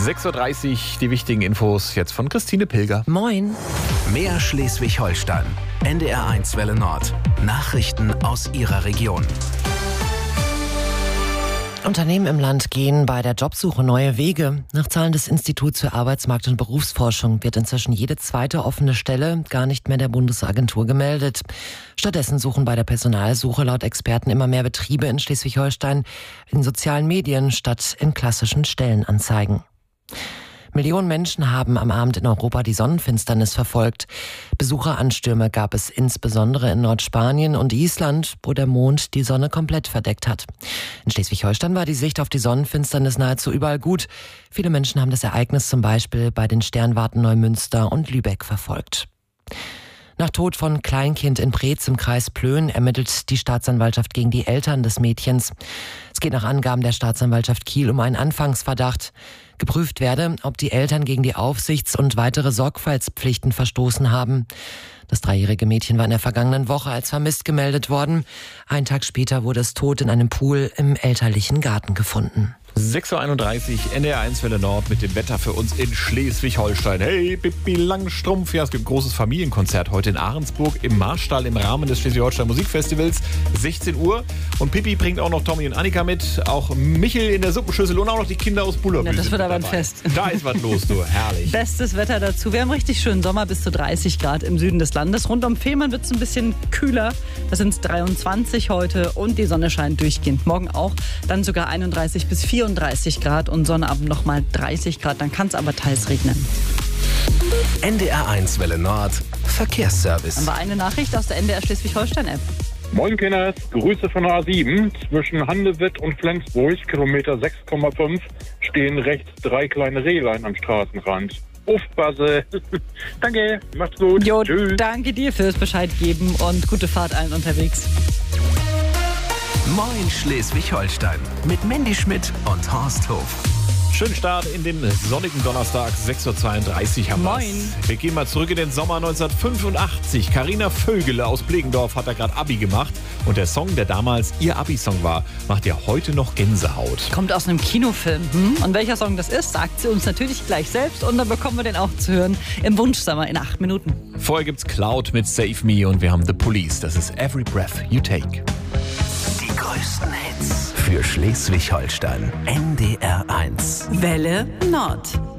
6.30 Uhr, die wichtigen Infos jetzt von Christine Pilger. Moin. Mehr Schleswig-Holstein. NDR1 Welle Nord. Nachrichten aus Ihrer Region. Unternehmen im Land gehen bei der Jobsuche neue Wege. Nach Zahlen des Instituts für Arbeitsmarkt- und Berufsforschung wird inzwischen jede zweite offene Stelle gar nicht mehr der Bundesagentur gemeldet. Stattdessen suchen bei der Personalsuche laut Experten immer mehr Betriebe in Schleswig-Holstein in sozialen Medien statt in klassischen Stellenanzeigen. Millionen Menschen haben am Abend in Europa die Sonnenfinsternis verfolgt. Besucheranstürme gab es insbesondere in Nordspanien und Island, wo der Mond die Sonne komplett verdeckt hat. In Schleswig-Holstein war die Sicht auf die Sonnenfinsternis nahezu überall gut. Viele Menschen haben das Ereignis zum Beispiel bei den Sternwarten Neumünster und Lübeck verfolgt. Nach Tod von Kleinkind in Preetz im Kreis Plön ermittelt die Staatsanwaltschaft gegen die Eltern des Mädchens. Es geht nach Angaben der Staatsanwaltschaft Kiel um einen Anfangsverdacht. Geprüft werde, ob die Eltern gegen die Aufsichts- und weitere Sorgfaltspflichten verstoßen haben. Das 3-jährige Mädchen war in der vergangenen Woche als vermisst gemeldet worden. Einen Tag später wurde es tot in einem Pool im elterlichen Garten gefunden. 6.31 Uhr, NDR1 Welle Nord mit dem Wetter für uns in Schleswig-Holstein. Hey, Pippi Langstrumpf. Ja, es gibt ein großes Familienkonzert heute in Ahrensburg im Marstall im Rahmen des Schleswig-Holstein Musikfestivals. 16 Uhr. Und Pippi bringt auch noch Tommy und Annika mit. Auch Michel in der Suppenschüssel und auch noch die Kinder aus Bullerbühl. Ja, das wird aber ein Fest. Da ist was los, du. Herrlich. Bestes Wetter dazu. Wir haben richtig schönen Sommer bis zu 30 Grad im Süden des Landes. Rund um Fehmarn wird es ein bisschen kühler. Da sind es 23 heute und die Sonne scheint durchgehend. Morgen auch dann sogar 31 bis 34 Grad und Sonnabend nochmal 30 Grad. Dann kann es aber teils regnen. NDR1 Welle Nord. Verkehrsservice. Haben wir eine Nachricht aus der NDR Schleswig-Holstein-App. Moin Kinders, Grüße von der A7. Zwischen Handewitt und Flensburg, Kilometer 6,5, stehen rechts 3 kleine Rehlein am Straßenrand. Aufpasse. Danke, macht's gut. Jo, Tschüss. danke dir fürs Bescheid geben und gute Fahrt allen unterwegs. Moin Schleswig-Holstein. Mit Mandy Schmidt und Horst Hof. Schönen Start in den sonnigen Donnerstag, 6.32 Uhr haben wir. Moin. Wir gehen mal zurück in den Sommer 1985. Carina Vögele aus Blegendorf hat da gerade Abi gemacht. Und der Song, der damals ihr Abi-Song war, macht ja heute noch Gänsehaut. Kommt aus einem Kinofilm. Und welcher Song das ist, sagt sie uns natürlich gleich selbst. Und dann bekommen wir den auch zu hören im Wunschsommer in 8 Minuten. Vorher gibt's Cloud mit Save Me und wir haben The Police. Das ist Every Breath You Take. Die größten Hits für Schleswig-Holstein. NDR1. Welle Nord.